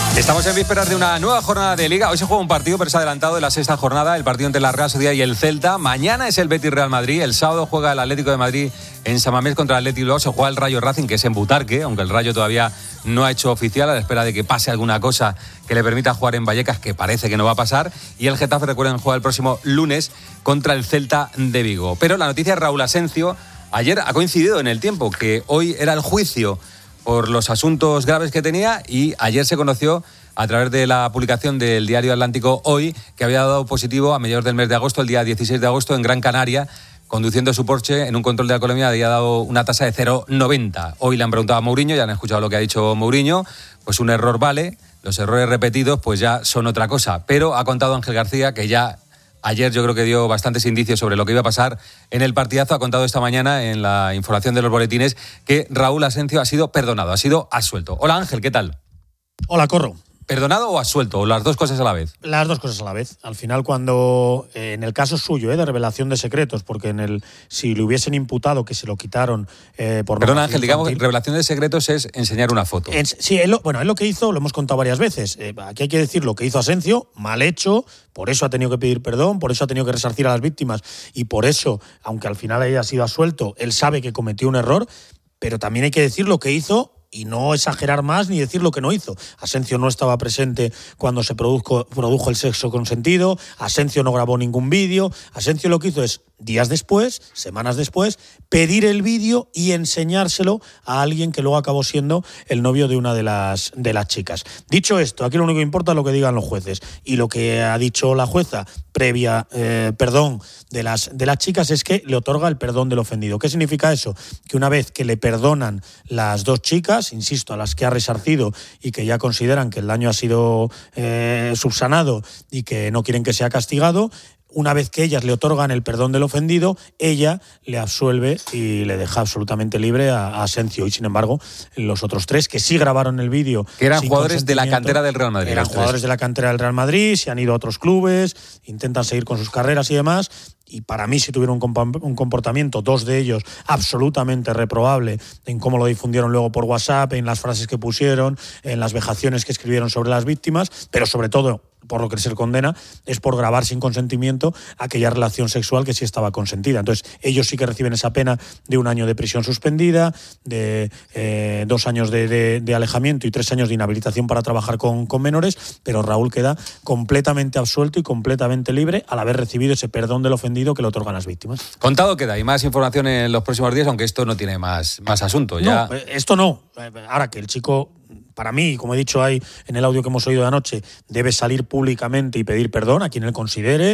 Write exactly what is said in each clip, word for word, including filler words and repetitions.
Estamos en vísperas de una nueva jornada de Liga. Hoy se juega un partido, pero se ha adelantado de la sexta jornada, el partido entre la Real Sociedad y el Celta. Mañana es el Betis Real Madrid. El sábado juega el Atlético de Madrid en San Mamés contra el Athletic. Luego se juega el Rayo Racing, que es en Butarque, aunque el Rayo todavía no ha hecho oficial, a la espera de que pase alguna cosa que le permita jugar en Vallecas, que parece que no va a pasar. Y el Getafe, recuerden, juega el próximo lunes contra el Celta de Vigo. Pero la noticia es Raúl Asencio. Ayer ha coincidido en el tiempo que hoy era el juicio por los asuntos graves que tenía, y ayer se conoció a través de la publicación del diario Atlántico Hoy que había dado positivo a mediados del mes de agosto, el día dieciséis de agosto, en Gran Canaria, conduciendo su Porsche en un control de alcoholemia, había dado una tasa de cero coma noventa. Hoy le han preguntado a Mourinho, ya han escuchado lo que ha dicho Mourinho, pues un error vale, los errores repetidos pues ya son otra cosa. Pero ha contado Ángel García, que ya ayer yo creo que dio bastantes indicios sobre lo que iba a pasar en el partidazo, ha contado esta mañana en la información de los boletines que Raúl Asencio ha sido perdonado, ha sido absuelto. Hola Ángel, ¿qué tal? Hola Corro. ¿Perdonado o absuelto? ¿O las dos cosas a la vez? Las dos cosas a la vez. Al final, cuando, eh, en el caso suyo, eh, de revelación de secretos, porque en el si le hubiesen imputado que se lo quitaron eh, por... Perdón, Ángel, digamos, revelación de secretos es enseñar una foto. En, sí, él, bueno, él lo que hizo, lo hemos contado varias veces. Eh, aquí hay que decir lo que hizo Asencio, mal hecho, por eso ha tenido que pedir perdón, por eso ha tenido que resarcir a las víctimas, y por eso, aunque al final haya sido absuelto, él sabe que cometió un error, pero también hay que decir lo que hizo y no exagerar más ni decir lo que no hizo. Asencio no estaba presente cuando se produjo, produjo el sexo consentido, Asencio no grabó ningún vídeo, Asencio lo que hizo es, días después, semanas después, pedir el vídeo y enseñárselo a alguien que luego acabó siendo el novio de una de las, de las chicas. Dicho esto, aquí lo único que importa es lo que digan los jueces, y lo que ha dicho la jueza previa eh, perdón de las, de las chicas es que le otorga el perdón del ofendido. ¿Qué significa eso? Que una vez que le perdonan las dos chicas, insisto, a las que ha resarcido y que ya consideran que el daño ha sido eh, subsanado y que no quieren que sea castigado, una vez que ellas le otorgan el perdón del ofendido, ella le absuelve y le deja absolutamente libre a, a Asencio. Y sin embargo, los otros tres que sí grabaron el vídeo, que eran jugadores de la cantera del Real Madrid, eran jugadores de la cantera del Real Madrid, se han ido a otros clubes, intentan seguir con sus carreras y demás. Y para mí sí tuvieron un comportamiento, dos de ellos absolutamente reprobable, en cómo lo difundieron luego por WhatsApp, en las frases que pusieron, en las vejaciones que escribieron sobre las víctimas, pero sobre todo, por lo que se le condena, es por grabar sin consentimiento aquella relación sexual que sí estaba consentida. Entonces, ellos sí que reciben esa pena de un año de prisión suspendida, de eh, dos años de, de, de alejamiento y tres años de inhabilitación para trabajar con, con menores, pero Raúl queda completamente absuelto y completamente libre al haber recibido ese perdón del ofendido que le otorgan las víctimas. Contado queda, y más información en los próximos días, aunque esto no tiene más, más asunto. Ya... No, esto no. Ahora que el chico, para mí, como he dicho ahí en el audio que hemos oído de anoche, debe salir públicamente y pedir perdón a quien él considere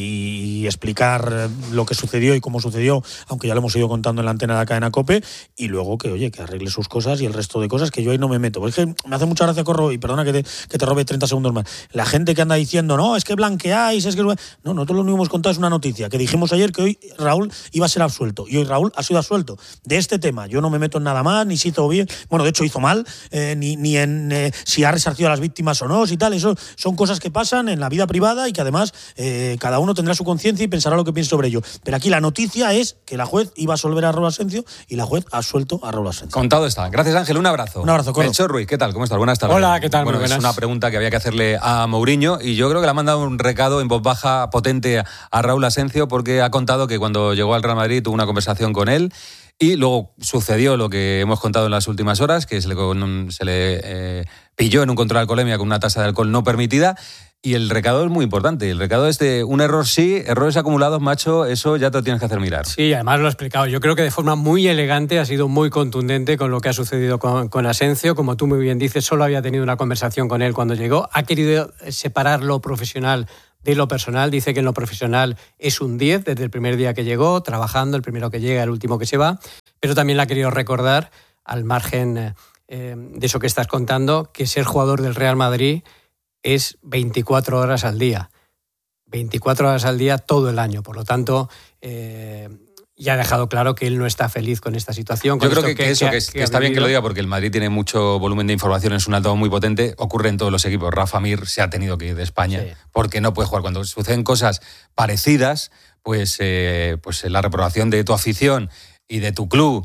y explicar lo que sucedió y cómo sucedió, aunque ya lo hemos ido contando en la antena de la cadena COPE, y luego que, oye, que arregle sus cosas y el resto de cosas que yo ahí no me meto. Porque es que me hace mucha gracia, Corro, y perdona que te, que te robe treinta segundos más. La gente que anda diciendo, no, es que blanqueáis, es que... No, nosotros lo único que hemos contado es una noticia, que dijimos ayer que hoy Raúl iba a ser absuelto, y hoy Raúl ha sido absuelto. De este tema yo no me meto en nada más, ni si hizo bien, bueno, de hecho hizo mal, eh, ni, ni en eh, si ha resarcido a las víctimas o no, si tal. Eso son cosas que pasan en la vida privada y que además eh, cada uno tendrá su conciencia y pensará lo que piensa sobre ello. Pero aquí la noticia es que la juez iba a absolver a Raúl Asencio y la juez ha suelto a Raúl Asencio. Contado está. Gracias, Ángel. Un abrazo. Un abrazo, Corro. Melchor Ruiz, ¿qué tal? ¿Cómo estás? Buenas tardes. Hola, ¿qué tal? Bueno, es una pregunta que había que hacerle a Mourinho, y yo creo que le ha mandado un recado en voz baja potente a Raúl Asencio, porque ha contado que cuando llegó al Real Madrid tuvo una conversación con él. Y luego sucedió lo que hemos contado en las últimas horas, que se le, se le eh, pilló en un control de alcoholemia con una tasa de alcohol no permitida. Y el recado es muy importante. El recado es de un error sí, errores acumulados, macho, eso ya te lo tienes que hacer mirar. Sí, además lo he explicado. Yo creo que de forma muy elegante ha sido muy contundente con lo que ha sucedido con, con Asencio. Como tú muy bien dices, solo había tenido una conversación con él cuando llegó. Ha querido separar lo profesional de lo personal. Dice que en lo profesional es un diez desde el primer día que llegó, trabajando, el primero que llega, el último que se va. Pero también le ha querido recordar, al margen eh, de eso que estás contando, que ser jugador del Real Madrid es veinticuatro horas al día. veinticuatro horas al día todo el año. Por lo tanto, eh, ya ha dejado claro que él no está feliz con esta situación. Yo creo que, que, que eso, que, que, que está bien que lo diga, porque el Madrid tiene mucho volumen de información, es un altavoz muy potente, ocurre en todos los equipos. Rafa Mir se ha tenido que ir de España, sí, porque no puede jugar. Cuando suceden cosas parecidas, pues, eh, pues la reprobación de tu afición y de tu club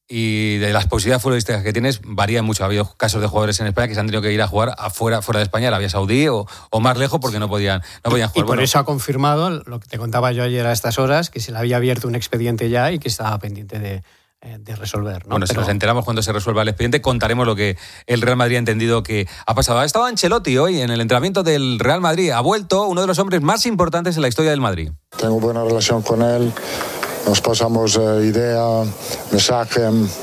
y de las posibilidades futbolísticas que tienes varían mucho. Ha habido casos de jugadores en España que se han tenido que ir a jugar afuera, fuera de España, Arabia Saudí o, o más lejos porque no podían, no podían jugar. Y por bueno, eso ha confirmado lo que te contaba yo ayer a estas horas, que se le había abierto un expediente ya y que estaba pendiente de, de resolver, ¿no? Bueno, Pero... si nos enteramos cuando se resuelva el expediente, contaremos lo que el Real Madrid ha entendido que ha pasado. Ha estado Ancelotti hoy en el entrenamiento del Real Madrid. Ha vuelto uno de los hombres más importantes en la historia del Madrid. Tengo buena relación con él. Nos pasamos eh, idea, mensaje.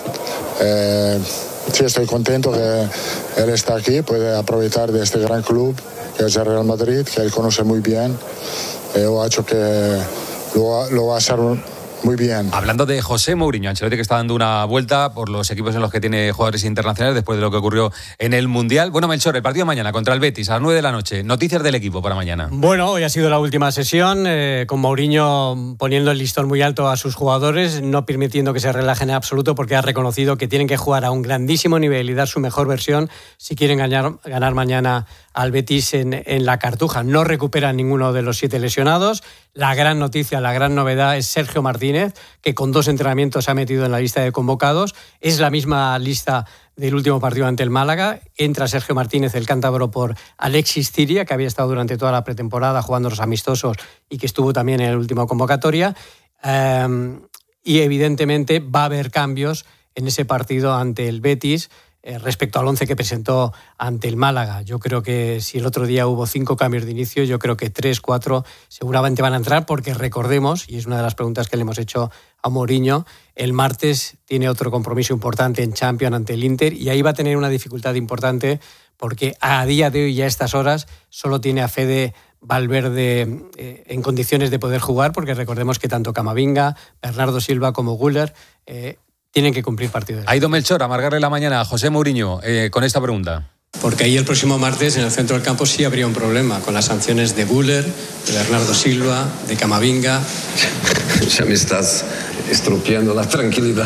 Eh, sí, estoy contento que él está aquí, puede aprovechar de este gran club que es el Real Madrid, que él conoce muy bien. Eh, yo hecho que lo, lo va a hacer muy bien. Hablando de José Mourinho, Ancelotti que está dando una vuelta por los equipos en los que tiene jugadores internacionales después de lo que ocurrió en el Mundial. Bueno, Melchor, el partido de mañana contra el Betis a las nueve de la noche. Noticias del equipo para mañana. Bueno, hoy ha sido la última sesión, eh, con Mourinho poniendo el listón muy alto a sus jugadores, no permitiendo que se relajen en absoluto porque ha reconocido que tienen que jugar a un grandísimo nivel y dar su mejor versión si quieren ganar, ganar mañana al Betis en, en la Cartuja. No recuperan ninguno de los siete lesionados. La gran noticia, la gran novedad es Sergio Martínez, que con dos entrenamientos se ha metido en la lista de convocados. Es la misma lista del último partido ante el Málaga. Entra Sergio Martínez, el cántabro, por Alexis Ciria, que había estado durante toda la pretemporada jugando los amistosos y que estuvo también en la última convocatoria. Eh, y evidentemente va a haber cambios en ese partido ante el Betis, Eh, respecto al once que presentó ante el Málaga. Yo creo que si el otro día hubo cinco cambios de inicio, yo creo que tres, cuatro seguramente van a entrar, porque recordemos, y es una de las preguntas que le hemos hecho a Mourinho, el martes tiene otro compromiso importante en Champions ante el Inter y ahí va a tener una dificultad importante porque a día de hoy y a estas horas solo tiene a Fede Valverde eh, en condiciones de poder jugar, porque recordemos que tanto Camavinga, Bernardo Silva como Güler eh, tienen que cumplir partidos. Ha ido Melchor a amargarle la mañana a José Mourinho eh, con esta pregunta. Porque ahí el próximo martes en el centro del campo sí habría un problema con las sanciones de Güler, de Bernardo Silva, de Camavinga. Ya me estás estropeando la tranquilidad.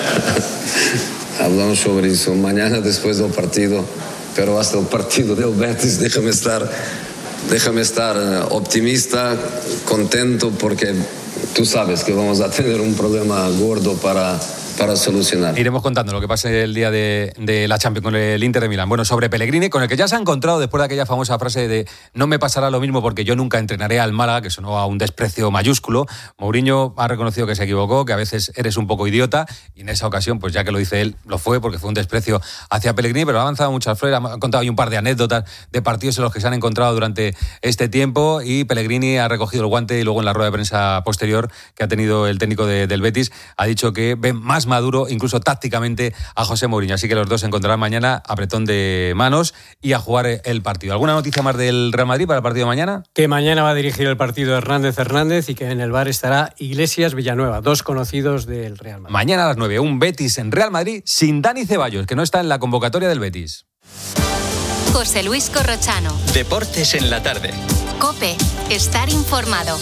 Hablamos sobre eso mañana después del partido, pero hasta el partido del Betis déjame estar, déjame estar optimista, contento, porque tú sabes que vamos a tener un problema gordo para... para solucionar. Iremos contando lo que pase el día de, de la Champions con el Inter de Milán. Bueno, sobre Pellegrini, con el que ya se ha encontrado después de aquella famosa frase de no me pasará lo mismo porque yo nunca entrenaré al Málaga, que sonó a un desprecio mayúsculo. Mourinho ha reconocido que se equivocó, que a veces eres un poco idiota, y en esa ocasión, pues ya que lo dice él, lo fue, porque fue un desprecio hacia Pellegrini, pero ha avanzado muchas flores, ha contado ahí un par de anécdotas de partidos en los que se han encontrado durante este tiempo, y Pellegrini ha recogido el guante y luego en la rueda de prensa posterior que ha tenido el técnico de, del Betis, ha dicho que ve más maduro, incluso tácticamente, a José Mourinho. Así que los dos se encontrarán mañana apretón de manos y a jugar el partido. ¿Alguna noticia más del Real Madrid para el partido de mañana? Que mañana va a dirigir el partido Hernández Hernández y que en el bar estará Iglesias Villanueva, dos conocidos del Real Madrid. Mañana a las nueve, un Betis en Real Madrid sin Dani Ceballos, que no está en la convocatoria del Betis. José Luis Corrochano. Deportes en la tarde. COPE. Estar informado.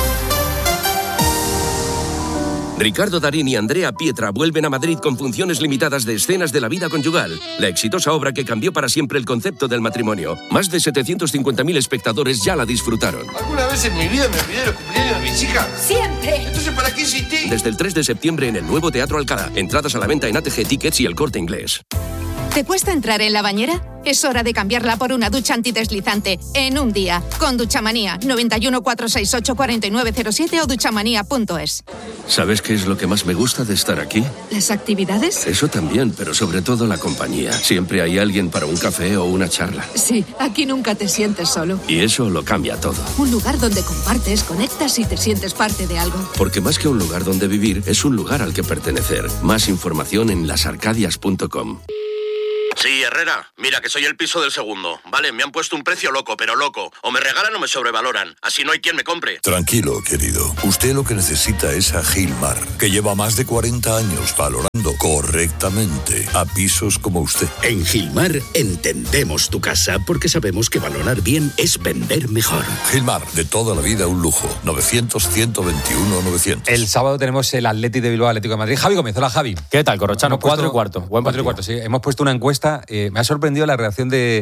Ricardo Darín y Andrea Pietra vuelven a Madrid con funciones limitadas de Escenas de la vida conyugal, la exitosa obra que cambió para siempre el concepto del matrimonio. Más de setecientos cincuenta mil espectadores ya la disfrutaron. ¿Alguna vez en mi vida me olvidé de los cumpleaños de mis hijas? ¡Siempre! Entonces, ¿para qué insistí? Desde el tres de septiembre en el nuevo Teatro Alcalá. Entradas a la venta en A T G Tickets y El Corte Inglés. ¿Te cuesta entrar en la bañera? Es hora de cambiarla por una ducha antideslizante en un día. Con Duchamanía. noventa y uno, cuatrocientos sesenta y ocho, cuarenta y nueve cero siete o duchamanía punto es. ¿Sabes qué es lo que más me gusta de estar aquí? ¿Las actividades? Eso también, pero sobre todo la compañía. Siempre hay alguien para un café o una charla. Sí, aquí nunca te sientes solo. Y eso lo cambia todo. Un lugar donde compartes, conectas y te sientes parte de algo. Porque más que un lugar donde vivir, es un lugar al que pertenecer. Más información en las arcadias punto com. Sí, Herrera, mira que soy el piso del segundo. Vale, me han puesto un precio loco, pero loco. O me regalan o me sobrevaloran. Así no hay quien me compre. Tranquilo, querido. Usted lo que necesita es a Gilmar, que lleva más de cuarenta años valorando correctamente a pisos como usted. En Gilmar entendemos tu casa porque sabemos que valorar bien es vender mejor. Gilmar, de toda la vida un lujo. novecientos, ciento veintiuno, novecientos. El sábado tenemos el Atleti de Bilbao, Atlético de Madrid. Javi Gómez, hola Javi. ¿Qué tal, Corrochano? Cuatro y cuarto. Buen cuatro y cuarto, sí. Hemos puesto una encuesta. Eh, me ha sorprendido la reacción de,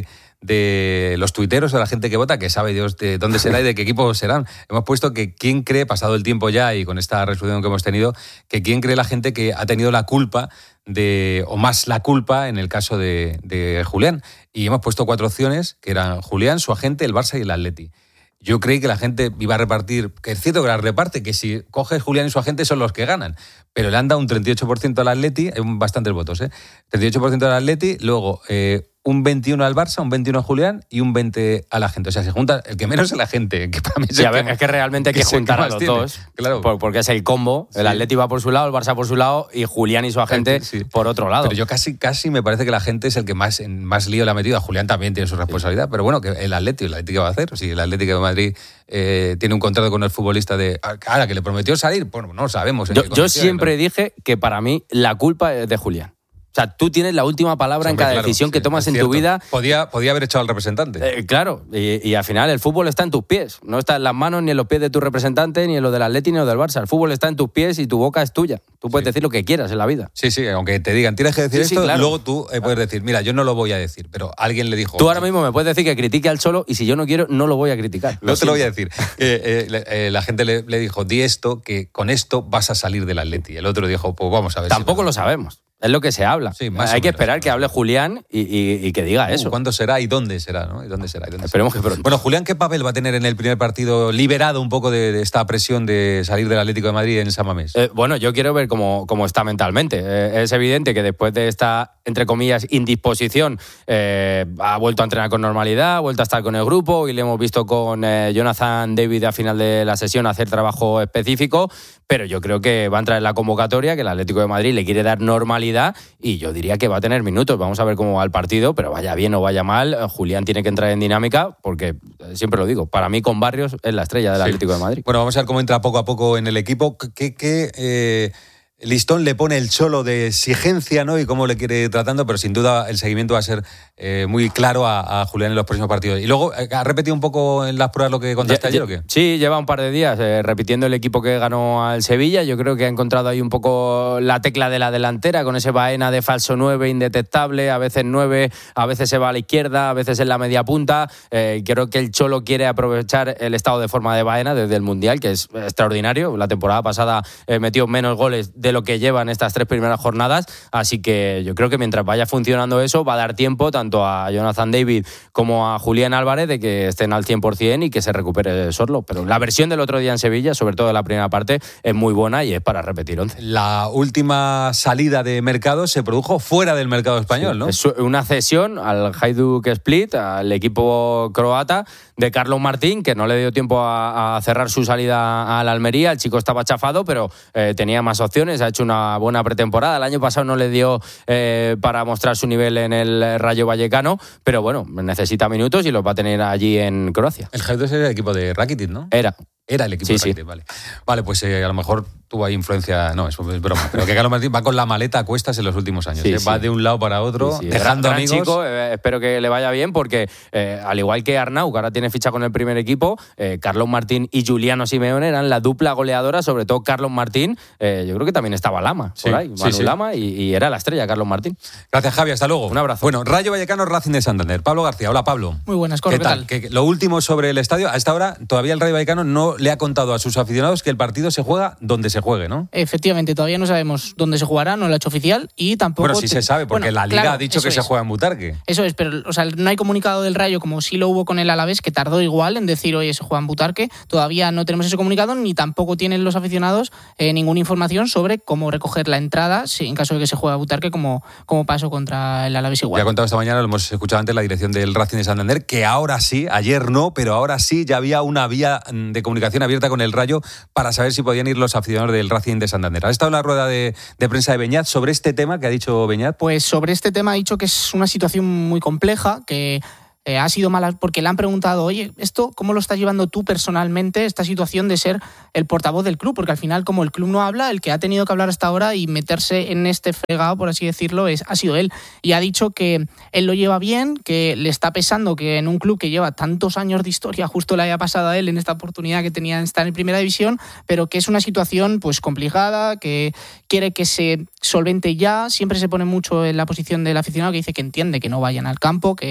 de los tuiteros, de la gente que vota, que sabe Dios de dónde será y de qué equipo serán. Hemos puesto que quién cree, pasado el tiempo ya y con esta resolución que hemos tenido, que quién cree la gente que ha tenido la culpa de, o más la culpa en el caso de, de Julián. Y hemos puesto cuatro opciones, que eran Julián, su agente, el Barça y el Atleti. Yo creí que la gente iba a repartir, que es cierto que la reparte, que si coges Julián y su agente son los que ganan, pero le han dado un treinta y ocho por ciento al Atleti, hay bastantes votos, ¿eh? treinta y ocho por ciento al Atleti, luego eh, un veintiuno al Barça, un veintiuno a Julián y un veinte a la gente. O sea, se junta el que menos es la gente, que para mí es, sí, el a ver, que, es que realmente hay que, que juntar a los tiene. dos, claro. porque es el combo, sí. El Atleti va por su lado, el Barça por su lado y Julián y su agente sí. por otro lado. Pero yo casi casi me parece que la gente es el que más, más lío le ha metido. A Julián también tiene su responsabilidad, sí. pero bueno, que el Atleti, el Atleti ¿qué va a hacer? Si el Atlético de Madrid eh, tiene un contrato con el futbolista de ahora que le prometió salir, bueno, no lo sabemos. Yo, yo siempre ¿no? dije que para mí la culpa es de Julián. O sea, tú tienes la última palabra sí, en cada claro, decisión que sí, tomas en tu vida. Podía, podía haber echado al representante. Eh, claro, y, y al final el fútbol está en tus pies. No está en las manos ni en los pies de tu representante, ni en los del Atleti ni en los del Barça. El fútbol está en tus pies y tu boca es tuya. Tú puedes sí. decir lo que quieras en la vida. Sí, sí, aunque te digan, tienes que decir sí, esto, sí, claro. luego tú eh, puedes decir, mira, yo no lo voy a decir, pero alguien le dijo... Tú ahora mismo me puedes decir que critique al Cholo y si yo no quiero, no lo voy a criticar. No te lo voy a decir. Eh, eh, eh, la gente le, le dijo, di esto, que con esto vas a salir del Atleti. El otro dijo, pues vamos a ver. Tampoco si lo sabemos. Es lo que se habla. Sí, Hay que esperar que hable Julián y, y, y que diga uh, eso. ¿Cuándo será y dónde será? ¿no? ¿Y dónde será? ¿Y dónde Esperemos será? que pronto. Bueno, Julián, ¿qué papel va a tener en el primer partido liberado un poco de, de esta presión de salir del Atlético de Madrid en San Mamés? Eh, bueno, yo quiero ver cómo, cómo está mentalmente. Eh, es evidente que después de esta, entre comillas, indisposición, eh, ha vuelto a entrenar con normalidad, ha vuelto a estar con el grupo y le hemos visto con eh, Jonathan David a final de la sesión hacer trabajo específico, pero yo creo que va a entrar en la convocatoria, que el Atlético de Madrid le quiere dar normalidad y yo diría que va a tener minutos. Vamos a ver cómo va el partido, pero vaya bien o vaya mal, Julián tiene que entrar en dinámica porque, siempre lo digo, para mí con Barrios es la estrella del sí. Atlético de Madrid. Bueno, vamos a ver cómo entra poco a poco en el equipo. ¿Qué, qué eh, listón le pone el Cholo de exigencia, ¿no? Y cómo le quiere ir tratando, pero sin duda el seguimiento va a ser eh, muy claro a, a Julián en los próximos partidos. Y luego, ¿ha repetido un poco en las pruebas lo que contaste ayer o qué? Sí, lleva un par de días eh, repitiendo el equipo que ganó al Sevilla. Yo creo que ha encontrado ahí un poco la tecla de la delantera, con ese Baena de falso nueve indetectable, a veces nueve, a veces se va a la izquierda, a veces en la media punta. Eh, creo que el Cholo quiere aprovechar el estado de forma de Baena desde el Mundial, que es extraordinario. La temporada pasada eh, metió menos goles de lo que llevan estas tres primeras jornadas, así que yo creo que mientras vaya funcionando eso va a dar tiempo tanto a Jonathan David como a Julián Álvarez de que estén al cien por ciento y que se recupere Sorlo, pero la versión del otro día en Sevilla, sobre todo la primera parte, es muy buena y es para repetir once. La última salida de mercado se produjo fuera del mercado español, sí, ¿no? Es una cesión al Hajduk Split, al equipo croata de Carlos Martín, que no le dio tiempo a, a cerrar su salida a la Almería. El chico estaba chafado, pero eh, tenía más opciones, ha hecho una buena pretemporada. El año pasado no le dio eh, para mostrar su nivel en el Rayo Vallecano, pero bueno, necesita minutos y los va a tener allí en Croacia. El Hajduk es el equipo de Rakitic, ¿no? Era. Era el equipo sí, de Rakitic, sí. vale. Vale, pues eh, a lo mejor tuvo ahí influencia, no, es, es broma, pero que Carlos Martín va con la maleta a cuestas en los últimos años, sí, ¿eh? sí. Va de un lado para otro, sí, sí. dejando gran, amigos. Gran chico, eh, espero que le vaya bien porque eh, al igual que Arnau, que ahora tiene ficha con el primer equipo, eh, Carlos Martín y Giuliano Simeone eran la dupla goleadora, sobre todo Carlos Martín, eh, yo creo que también estaba Lama, sí, por ahí, Manu sí, sí. Lama y, y era la estrella Carlos Martín. Gracias, Javi, hasta luego. Un abrazo. Bueno, Rayo Vallecano, Racing de Santander. Pablo García, hola Pablo. Muy buenas, Cor, ¿qué, ¿qué tal? tal? Que, lo último sobre el estadio, a esta hora todavía el Rayo Vallecano no le ha contado a sus aficionados que el partido se juega donde se juegue, ¿no? Efectivamente, todavía no sabemos dónde se jugará, no lo ha hecho oficial y tampoco... Bueno, sí te... se sabe, porque bueno, la Liga claro, ha dicho que es. se juega en Butarque. Eso es, pero o sea, no hay comunicado del Rayo como sí lo hubo con el Alavés, que tardó igual en decir, oye, se juega en Butarque. Todavía no tenemos ese comunicado, ni tampoco tienen los aficionados eh, ninguna información sobre cómo recoger la entrada si, en caso de que se juegue a Butarque, como, como pasó contra el Alavés igual. Ya he contado esta mañana, lo hemos escuchado antes, la dirección del Racing de Santander, que ahora sí, ayer no, pero ahora sí ya había una vía de comunicación abierta con el Rayo para saber si podían ir los aficionados del Racing de Santander. ¿Ha estado en la rueda de, de prensa de Beñat sobre este tema que ha dicho Beñat? Pues sobre este tema ha dicho que es una situación muy compleja, que eh, ha sido mala porque le han preguntado, oye, ¿esto cómo lo estás llevando tú personalmente, esta situación de ser el portavoz del club? Porque al final, como el club no habla, el que ha tenido que hablar hasta ahora y meterse en este fregado, por así decirlo, es, ha sido él. Y ha dicho que él lo lleva bien, que le está pesando que en un club que lleva tantos años de historia justo le haya pasado a él en esta oportunidad que tenía de estar en primera división, pero que es una situación pues complicada, que quiere que se solvente ya. Siempre se pone mucho en la posición del aficionado que dice que entiende que no vayan al campo, que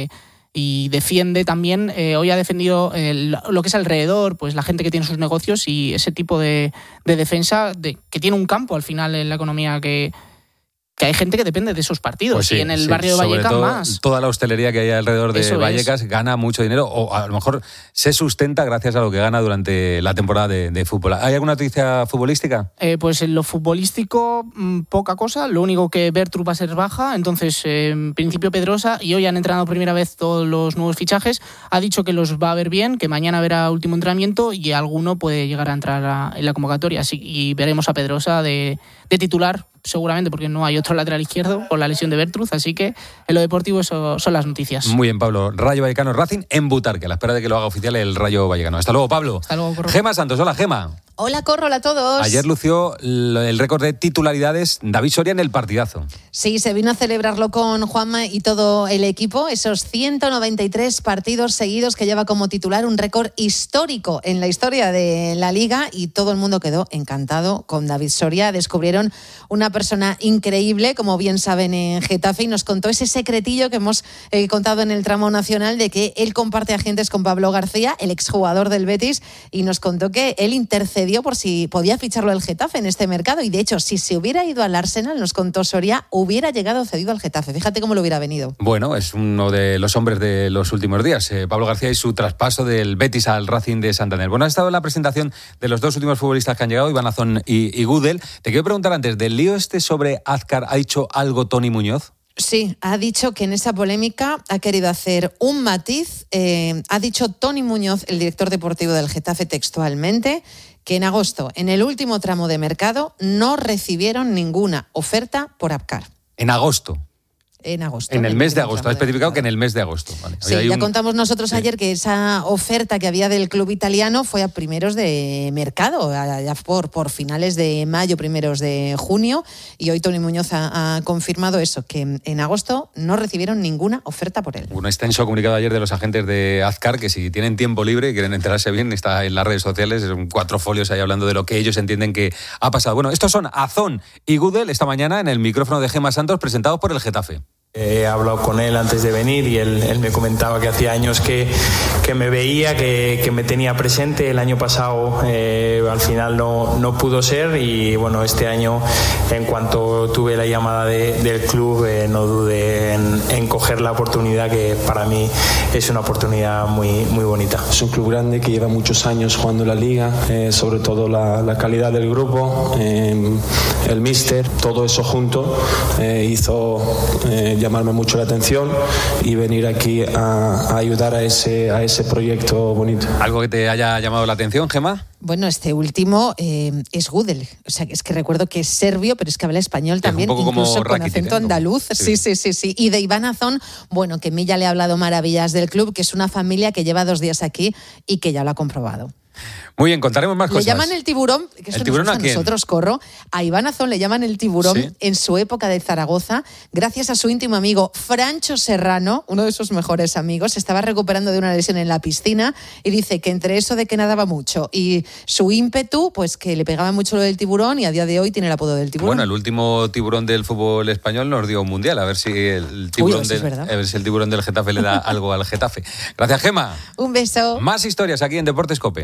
y defiende también, eh, hoy ha defendido el, lo que es alrededor, pues la gente que tiene sus negocios y ese tipo de, de defensa de, que tiene un campo al final en la economía que... que hay gente que depende de esos partidos, pues sí, y en el sí, barrio de Vallecas todo, más. Toda la hostelería que hay alrededor de Eso Vallecas es. gana mucho dinero, o a lo mejor se sustenta gracias a lo que gana durante la temporada de, de fútbol. ¿Hay alguna noticia futbolística? Eh, pues en lo futbolístico, mmm, poca cosa. Lo único que Bertrud va a ser baja, entonces eh, en principio Pedrosa, y hoy han entrenado primera vez todos los nuevos fichajes, ha dicho que los va a ver bien, que mañana verá último entrenamiento y alguno puede llegar a entrar a, en la convocatoria. Así, y veremos a Pedrosa de, de titular, seguramente, porque no hay otro lateral izquierdo por la lesión de Bertrud, así que en lo deportivo eso son las noticias. Muy bien, Pablo. Rayo Vallecano Racing en Butarque, a la espera de que lo haga oficial el Rayo Vallecano. Hasta luego, Pablo. Hasta luego, Corro. Gema Santos, hola, Gema. Hola, Corro, hola a todos. Ayer lució el récord de titularidades David Soria en el partidazo. Sí, se vino a celebrarlo con Juanma y todo el equipo, esos ciento noventa y tres partidos seguidos que lleva como titular, un récord histórico en la historia de la Liga, y todo el mundo quedó encantado con David Soria. Descubrieron una persona increíble, como bien saben, en Getafe, y nos contó ese secretillo que hemos eh, contado en el tramo nacional de que él comparte agentes con Pablo García, el exjugador del Betis, y nos contó que él intercedió por si podía ficharlo el Getafe en este mercado, y de hecho, si se hubiera ido al Arsenal, nos contó Soria, hubiera llegado cedido al Getafe. Fíjate cómo lo hubiera venido. Bueno, es uno de los hombres de los últimos días, eh, Pablo García, y su traspaso del Betis al Racing de Santander. Bueno, ha estado en la presentación de los dos últimos futbolistas que han llegado, Iván Azón y, y Gudel. Te quiero preguntar antes, del lío este sobre Azcar, ¿ha dicho algo Toni Muñoz? Sí, ha dicho que en esa polémica ha querido hacer un matiz. Eh, ha dicho Toni Muñoz, el director deportivo del Getafe, textualmente, que en agosto, en el último tramo de mercado, no recibieron ninguna oferta por Azcar. En agosto. En agosto. En el mes de agosto. Ha especificado que en el mes de agosto. Vale. Sí, ya un... contamos nosotros sí. ayer que esa oferta que había del club italiano fue a primeros de mercado, ya por, por finales de mayo, primeros de junio, y hoy Toni Muñoz ha, ha confirmado eso, que en agosto no recibieron ninguna oferta por él. Un extenso comunicado ayer de los agentes de Azcar, que si tienen tiempo libre y quieren enterarse bien, está en las redes sociales, son cuatro folios ahí hablando de lo que ellos entienden que ha pasado. Bueno, estos son Azón y Gudel esta mañana en el micrófono de Gema Santos, presentados por el Getafe. He hablado con él antes de venir y él, él me comentaba que hacía años que, que me veía, que, que me tenía presente. El año pasado eh, al final no, no pudo ser, y bueno, este año, en cuanto tuve la llamada de, del club, eh, no dudé en, en coger la oportunidad, que para mí es una oportunidad muy, muy bonita. Es un club grande que lleva muchos años jugando en la Liga, eh, sobre todo la, la calidad del grupo, eh, el míster, todo eso junto eh, hizo eh, llamarme mucho la atención y venir aquí a, a ayudar a ese, a ese proyecto bonito. ¿Algo que te haya llamado la atención, Gemma? Bueno, este último eh, es Gudel. O sea, es que recuerdo que es serbio, pero es que habla español también, incluso con acento andaluz. Sí, sí, sí, sí. Y de Iván Azón, bueno, que Milla le ha hablado maravillas del club, que es una familia que lleva dos días aquí y que ya lo ha comprobado. Muy bien, contaremos más le cosas. Le llaman el tiburón, que eso ¿El tiburón nos a gusta a nosotros, Corro. A Iván Azón le llaman el tiburón ¿Sí? en su época de Zaragoza, gracias a su íntimo amigo Francho Serrano, uno de sus mejores amigos. Se estaba recuperando de una lesión en la piscina y dice que entre eso de que nadaba mucho y su ímpetu, pues que le pegaba mucho lo del tiburón, y a día de hoy tiene el apodo del tiburón. Bueno, el último tiburón del fútbol español nos dio un mundial. A ver si el tiburón, Uy, del, es a ver si el tiburón del Getafe le da algo al Getafe. Gracias, Gema. Un beso. Más historias aquí en Deportes COPE.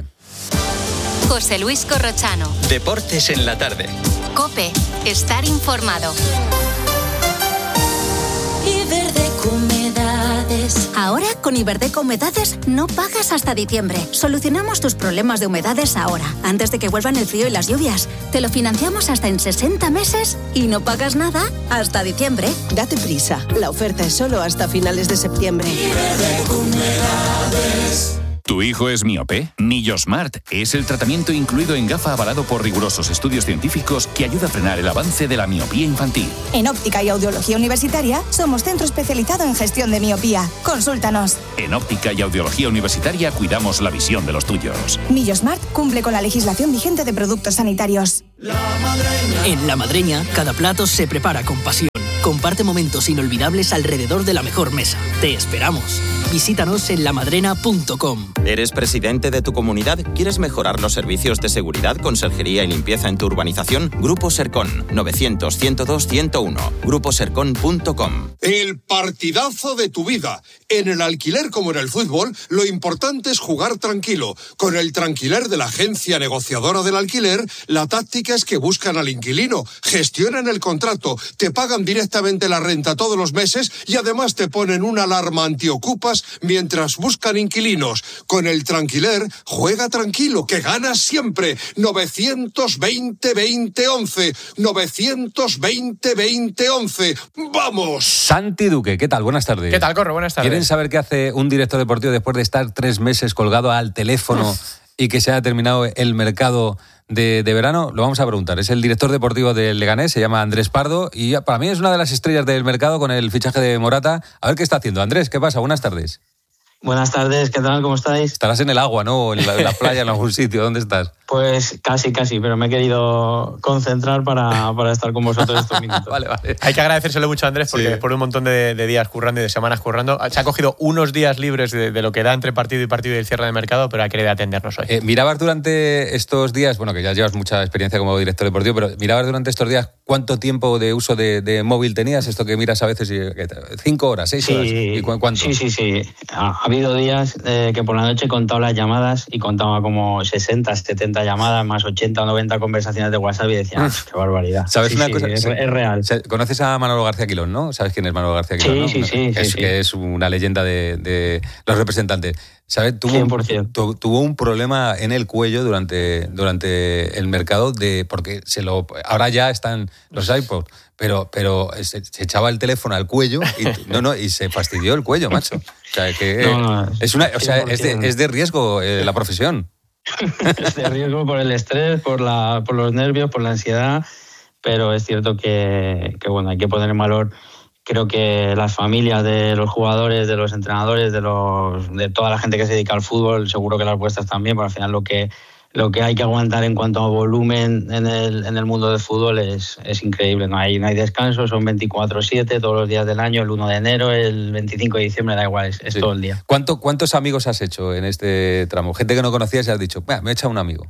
José Luis Corrochano. Deportes en la tarde. COPE. Estar informado. Iberdeco Humedades. Ahora, con Iberdeco Humedades, no pagas hasta diciembre. Solucionamos tus problemas de humedades ahora, antes de que vuelvan el frío y las lluvias. Te lo financiamos hasta en sesenta meses y no pagas nada hasta diciembre. Date prisa. La oferta es solo hasta finales de septiembre. Iberdeco Humedades. ¿Tu hijo es miope? Nillosmart es el tratamiento incluido en gafa avalado por rigurosos estudios científicos que ayuda a frenar el avance de la miopía infantil. En Óptica y Audiología Universitaria somos centro especializado en gestión de miopía. Consúltanos. En Óptica y Audiología Universitaria cuidamos la visión de los tuyos. Nillosmart cumple con la legislación vigente de productos sanitarios. La en La Madreña, cada plato se prepara con pasión. Comparte momentos inolvidables alrededor de la mejor mesa. Te esperamos. Visítanos en lamadrena punto com. ¿Eres presidente de tu comunidad? ¿Quieres mejorar los servicios de seguridad, conserjería y limpieza en tu urbanización? Grupo Sercon, novecientos, ciento dos, ciento uno. grupo sercon punto com. El partidazo de tu vida. En el alquiler como en el fútbol, lo importante es jugar tranquilo. Con el Tranquiler de la agencia negociadora del alquiler, la táctica es que buscan al inquilino, gestionan el contrato, te pagan directamente la renta todos los meses y además te ponen una alarma antiocupas mientras buscan inquilinos. Con el Tranquiler, juega tranquilo, que ganas siempre. novecientos veinte, veinte, once. novecientos veinte, veinte, once. ¡Vamos! Santi Duque, ¿qué tal? Buenas tardes. ¿Qué tal, Corro? Buenas tardes. ¿Quieren saber qué hace un director deportivo después de estar tres meses colgado al teléfono y que se haya terminado el mercado de, de verano? Lo vamos a preguntar. Es el director deportivo del Leganés, se llama Andrés Pardo, y para mí es una de las estrellas del mercado con el fichaje de Morata. A ver qué está haciendo. Andrés, ¿qué pasa? Buenas tardes. Buenas tardes, ¿qué tal? ¿Cómo estáis? Estarás en el agua, ¿no? En la, en la playa, en algún sitio. ¿Dónde estás? Pues casi, casi, pero me he querido concentrar para, para estar con vosotros estos minutos. Vale, vale. Hay que agradecérselo mucho a Andrés porque sí, después de un montón de, de días currando y de semanas currando, se ha cogido unos días libres de, de lo que da entre partido y partido y el cierre de mercado, pero ha querido atendernos hoy. Eh, mirabas durante estos días, bueno, que ya llevas mucha experiencia como director deportivo, pero mirabas durante estos días cuánto tiempo de uso de, de móvil tenías, esto que miras a veces, y, cinco horas, seis sí, horas, ¿y cu- cuánto? Sí, sí, sí. Ha, ha habido días eh, que por la noche he contado las llamadas y contaba como sesenta, setenta llamadas, más ochenta o noventa conversaciones de WhatsApp y decía, ah, qué barbaridad. ¿Sabes sí, una sí, cosa? Es, es real. ¿Conoces a Manolo García Quilón, no? ¿Sabes quién es Manolo García Quilón? Sí, ¿no? sí, sí. Es, sí, sí. que es una leyenda de, de los representantes. ¿Sabes? Tuvo, un, tu, tuvo un problema en el cuello durante, durante el mercado de porque se lo ahora ya están los iPods, pero, pero se, se echaba el teléfono al cuello y, no, no, y se fastidió el cuello, macho. O sea, que no, no, es, una, o sea, es, de, es de riesgo eh, la profesión. Es de riesgo por el estrés, por, la, por los nervios, por la ansiedad, pero es cierto que, que bueno, hay que poner en valor. Creo que las familias de los jugadores, de los entrenadores, de los de toda la gente que se dedica al fútbol, seguro que las vuestras también, porque al final lo que lo que hay que aguantar en cuanto a volumen en el en el mundo del fútbol es, es increíble. No hay no hay descanso, son veinticuatro siete todos los días del año, el uno de enero, el veinticinco de diciembre, da igual, es, es sí. todo el día. ¿Cuánto, ¿Cuántos amigos has hecho en este tramo? Gente que no conocías y has dicho, me he echado un amigo.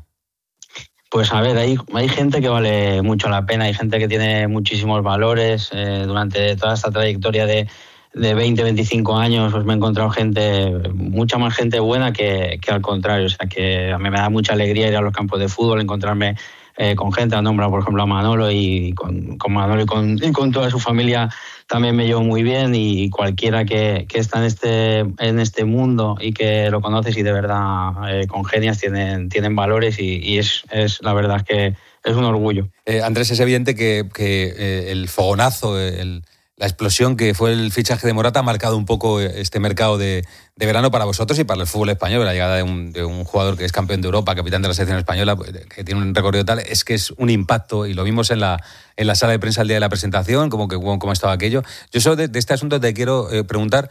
Pues a ver, hay, hay gente que vale mucho la pena, hay gente que tiene muchísimos valores. Eh, durante toda esta trayectoria de, de veinte, veinticinco años, pues me he encontrado gente, mucha más gente buena que, que al contrario. O sea, que a mí me da mucha alegría ir a los campos de fútbol, encontrarme eh, con gente. Han nombrado, por ejemplo, a Manolo, y con, con Manolo y con, y con toda su familia también me llevo muy bien, y cualquiera que, que está en este, en este mundo y que lo conoces y de verdad eh, congenias, tienen, tienen valores y, y es, es la verdad que es un orgullo. Eh, Andrés, es evidente que, que eh, el fogonazo, el, la explosión que fue el fichaje de Morata ha marcado un poco este mercado de, de verano para vosotros y para el fútbol español. La llegada de un, de un jugador que es campeón de Europa, capitán de la selección española, que tiene un recorrido tal, es que es un impacto, y lo vimos en la, en la sala de prensa el día de la presentación, como que cómo estaba aquello. Yo solo de, de este asunto te quiero eh, preguntar,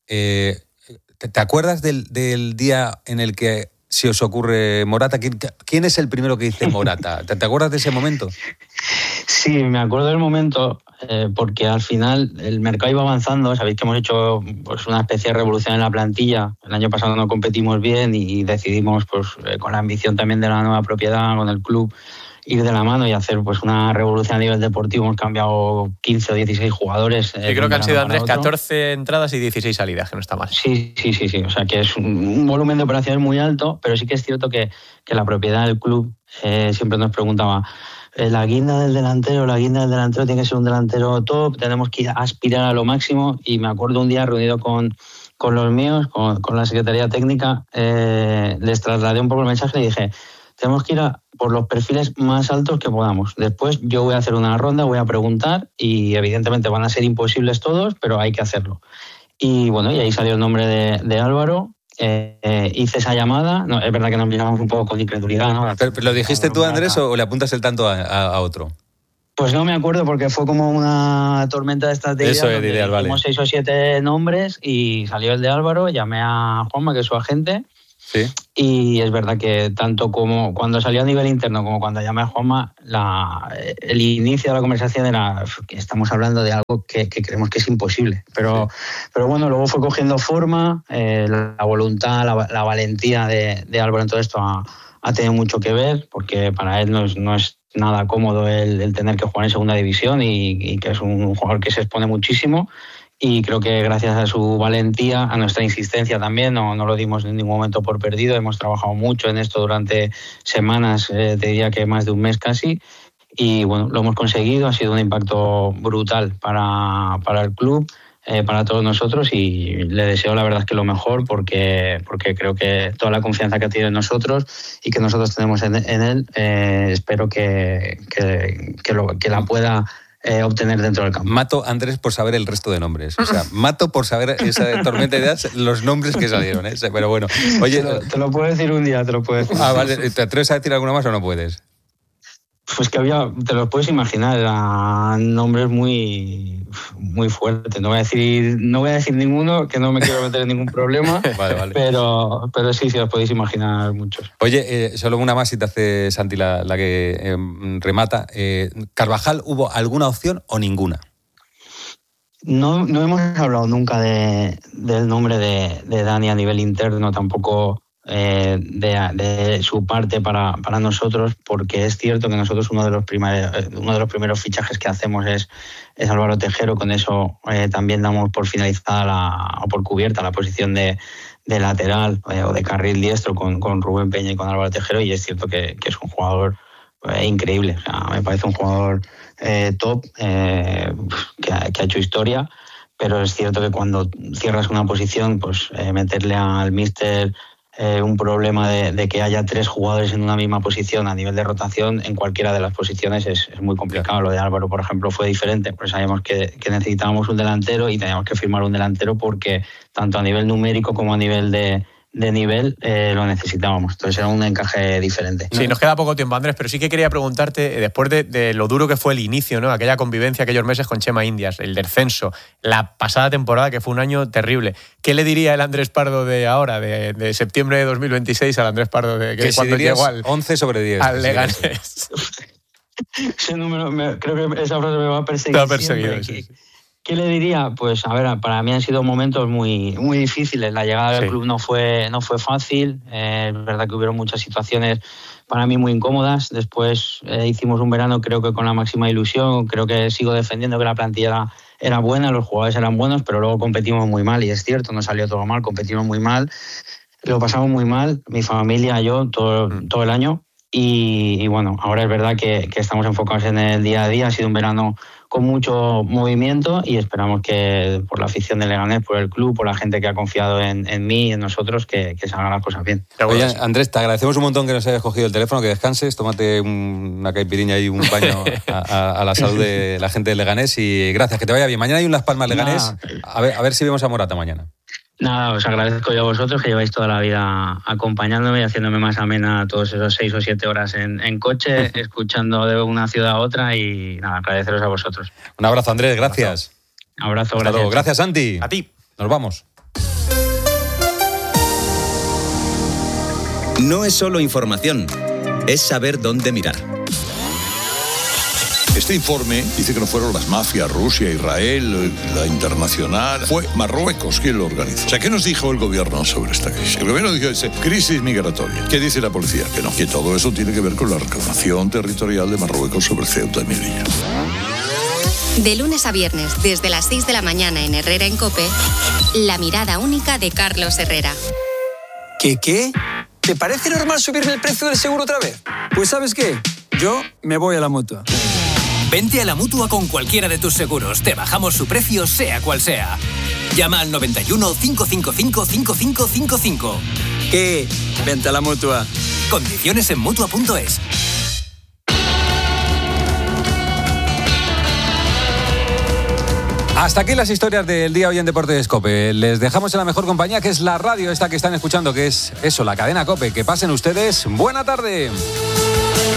eh, ¿te, ¿te acuerdas del, del día en el que se os ocurre Morata? ¿Quién, quién es el primero que dice Morata? ¿Te, ¿Te acuerdas de ese momento? Sí, me acuerdo del momento, eh, porque al final el mercado iba avanzando. Sabéis que hemos hecho pues, una especie de revolución en la plantilla. El año pasado no competimos bien y decidimos, pues, eh, con la ambición también de la nueva propiedad, con el club, ir de la mano y hacer pues una revolución a nivel deportivo. Hemos cambiado quince o dieciséis jugadores. Yo eh, creo que han sido, Andrés, catorce entradas y dieciséis salidas, que no está mal. Sí, sí, sí, sí. O sea, que es un, un volumen de operaciones muy alto, pero sí que es cierto que, que la propiedad del club eh, siempre nos preguntaba, eh, la guinda del delantero, la guinda del delantero tiene que ser un delantero top, tenemos que aspirar a lo máximo. Y me acuerdo un día reunido con, con los míos, con, con la Secretaría Técnica, eh, les trasladé un poco el mensaje y dije, tenemos que ir a por los perfiles más altos que podamos. Después yo voy a hacer una ronda, voy a preguntar y evidentemente van a ser imposibles todos, pero hay que hacerlo. Y bueno, y ahí salió el nombre de, de Álvaro. Eh, eh, hice esa llamada. No, es verdad que nos miramos un poco con incredulidad, ¿no? ¿Pero, pero lo dijiste tú, Andrés, o le apuntas el tanto a, a, a otro? Pues no me acuerdo, porque fue como una tormenta de estas de ideas. Eso es ideal, vale. Hicimos seis o siete nombres y salió el de Álvaro. Llamé a Juanma, que es su agente, Sí. Y es verdad que tanto como cuando salió a nivel interno como cuando llamé a Juanma, la, el inicio de la conversación era que estamos hablando de algo que, que creemos que es imposible. Pero, sí. pero bueno, luego fue cogiendo forma, eh, la voluntad, la, la valentía de, de Álvaro en todo esto ha, ha tenido mucho que ver, porque para él no es, no es nada cómodo el, el tener que jugar en segunda división y, y que es un jugador que se expone muchísimo. Y creo que gracias a su valentía, a nuestra insistencia también, no, no lo dimos en ningún momento por perdido. Hemos trabajado mucho en esto durante semanas, eh, te diría que más de un mes casi. Y bueno, lo hemos conseguido, ha sido un impacto brutal para, para el club, eh, para todos nosotros, y le deseo la verdad que lo mejor porque, porque creo que toda la confianza que ha tenido en nosotros y que nosotros tenemos en, en él, eh, espero que, que, que, lo, que la pueda Eh, obtener dentro del campo. Mato, Andrés, por saber el resto de nombres. O sea, mato por saber esa tormenta de ideas, los nombres que salieron, ¿eh? Pero bueno, oye... Te lo, te lo puedo decir un día, te lo puedo decir. Ah, vale. ¿Te atreves a decir alguna más o no puedes? Pues que había, te lo puedes imaginar, eran nombres muy, muy fuertes. No voy a decir, no voy a decir ninguno, que no me quiero meter en ningún problema. Vale, vale. Pero, pero sí, sí, os podéis imaginar muchos. Oye, eh, solo una más, si te hace Santi la, la que eh, remata. Eh, ¿Carvajal hubo alguna opción o ninguna? No, no hemos hablado nunca de, del nombre de, de Dani a nivel interno, tampoco... Eh, de, de su parte para, para nosotros, porque es cierto que nosotros uno de los primeros, uno de los primeros fichajes que hacemos es, es Álvaro Tejero. Con eso eh, también damos por finalizada la, o por cubierta la posición de, de lateral eh, o de carril diestro con, con Rubén Peña y con Álvaro Tejero, y es cierto que, que es un jugador eh, increíble. O sea, me parece un jugador eh, top eh, que, ha, que ha hecho historia, pero es cierto que cuando cierras una posición, pues eh, meterle al míster Eh, un problema de, de que haya tres jugadores en una misma posición a nivel de rotación en cualquiera de las posiciones es, es muy complicado. Lo de Álvaro, por ejemplo, fue diferente, pues sabíamos que, que necesitábamos un delantero y teníamos que firmar un delantero porque tanto a nivel numérico como a nivel de, de nivel eh, lo necesitábamos. Entonces era un encaje diferente. Sí, nos queda poco tiempo, Andrés, pero sí que quería preguntarte, después de, de lo duro que fue el inicio, ¿no? Aquella convivencia, aquellos meses con Chema Indias, el descenso, la pasada temporada, que fue un año terrible, ¿qué le diría el Andrés Pardo de ahora, de, de septiembre de dos mil veintiséis, al Andrés Pardo de que, que cuando si llegó al once sobre diez al Leganés? Ese número, me, creo que esa frase me va a perseguir. Te ha perseguido, siempre. Sí, sí. ¿Qué le diría? Pues a ver, para mí han sido momentos muy, muy difíciles. La llegada del sí. club no fue, no fue fácil. Eh, es verdad que hubieron muchas situaciones para mí muy incómodas. Después eh, hicimos un verano creo que con la máxima ilusión. Creo que sigo defendiendo que la plantilla era, era buena, los jugadores eran buenos, pero luego competimos muy mal, y es cierto, no salió todo mal, competimos muy mal. Lo pasamos muy mal, mi familia, yo, todo, todo el año. Y, y bueno, ahora es verdad que, que estamos enfocados en el día a día. Ha sido un verano con mucho movimiento y esperamos que por la afición de Leganés, por el club, por la gente que ha confiado en, en mí y en nosotros, que, que se hagan las cosas bien. Oye, Andrés, te agradecemos un montón que nos hayas cogido el teléfono, que descanses, tómate una caipiriña y un baño a, a, a la salud de la gente de Leganés, y gracias, que te vaya bien. Mañana hay un Las Palmas Leganés, a ver, a ver si vemos a Morata mañana. Nada, os agradezco yo a vosotros, que lleváis toda la vida acompañándome y haciéndome más amena todos esos seis o siete horas en, en coche, escuchando de una ciudad a otra, y nada, agradeceros a vosotros. Un abrazo, Andrés, gracias. Abrazo, Hasta gracias. Luego. Gracias, Santi. A ti. Nos vamos. No es solo información, es saber dónde mirar. Este informe dice que no fueron las mafias, Rusia, Israel, la internacional. Fue Marruecos quien lo organizó. O sea, ¿qué nos dijo el gobierno sobre esta crisis? El gobierno dijo, dice, crisis migratoria. ¿Qué dice la policía? Que no, que todo eso tiene que ver con la reclamación territorial de Marruecos sobre Ceuta y Melilla. De lunes a viernes, desde las seis de la mañana en Herrera en COPE, la mirada única de Carlos Herrera. ¿Qué qué? ¿Te parece normal subirme el precio del seguro otra vez? Pues ¿sabes qué? Yo me voy a la Mutua. Vente a la Mutua con cualquiera de tus seguros. Te bajamos su precio, sea cual sea. Llama al noventa y uno, cinco cinco cinco, cinco cinco cinco cinco. ¿Qué? Vente a la Mutua. Condiciones en Mutua punto es. Hasta aquí las historias del día hoy en Deportes COPE. Les dejamos en la mejor compañía, que es la radio esta que están escuchando, que es eso, la cadena COPE. Que pasen ustedes buena tarde.